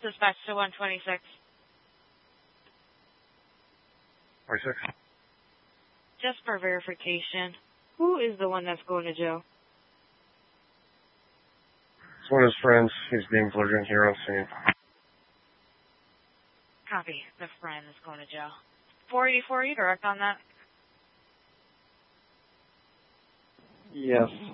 Dispatch to 126. 26. Just for verification, who is the one that's going to jail? It's one of his friends. He's being flagrant here on scene. Copy. The friend is going to jail. 484, you direct on that? Yes.